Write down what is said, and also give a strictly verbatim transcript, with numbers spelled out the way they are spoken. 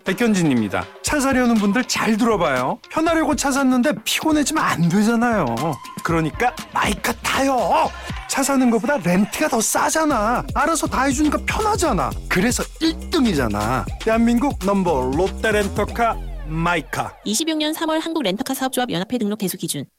백현진입니다. 차 사려는 분들 잘 들어봐요. 편하려고 차 샀는데 피곤해지면 안 되잖아요. 그러니까 마이카 타요. 차 사는 것보다 렌트가 더 싸잖아. 알아서 다 해주니까 편하잖아. 그래서 일 등이잖아. 대한민국 넘버 롯데 렌터카 마이카. 이십육 년 삼월 한국 렌터카 사업조합 연합회 등록 대수 기준.